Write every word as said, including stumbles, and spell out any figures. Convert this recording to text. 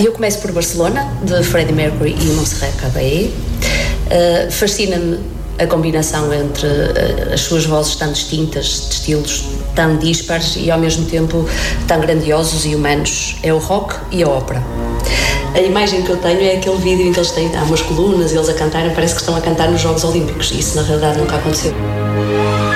Eu começo por Barcelona, de Freddie Mercury e Montserrat Caballé. Uh, fascina-me a combinação entre uh, as suas vozes tão distintas, de estilos tão dispares e ao mesmo tempo tão grandiosos e humanos. É o rock e a ópera. A imagem que eu tenho é aquele vídeo em que eles têm, há umas colunas e eles a cantarem, parece que estão a cantar nos Jogos Olímpicos. Isso na realidade nunca aconteceu.